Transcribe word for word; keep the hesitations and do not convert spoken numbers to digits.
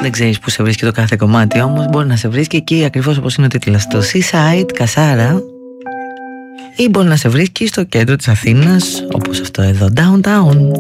δεν ξέρεις που σε βρίσκει το κάθε κομμάτι, όμως μπορεί να σε βρίσκει εκεί ακριβώς όπως είναι ο τίτλος, στο Seaside, Κασάρα, ή μπορεί να σε βρίσκει στο κέντρο της Αθήνας, όπως αυτό εδώ, Downtown.